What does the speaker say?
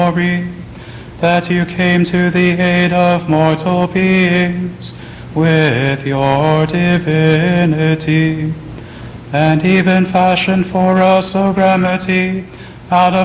glory, that you came to the aid of mortal beings with your divinity, and even fashioned for us a remedy out of